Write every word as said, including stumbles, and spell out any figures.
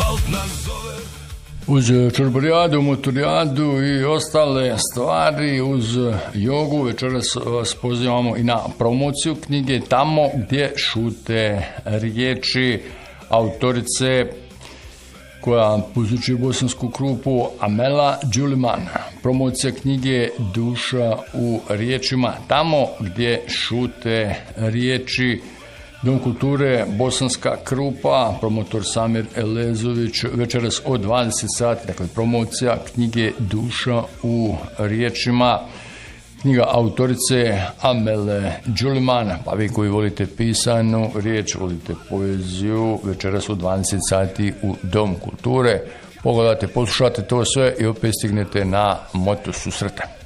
Uz čurburijadu, motorijadu i ostale stvari, uz jogu, večeras vas pozivamo i na promociju knjige Tamo gdje šute riječi autorice koja posjećuje bosansku grupu Amela Đuliman. Promocija knjige Duša u riječima. Tamo gdje šute riječi. Dom kulture Bosanska Krupa, promotor Samir Elezović, večeras od dvadeset sati, dakle promocija knjige Duša u riječima, knjiga autorice Amele Đuliman, pa vi koji volite pisanu riječ, volite poeziju, večeras od dvadeset sati u Dom kulture, pogledate, poslušate to sve i opet stignete na moto susreta.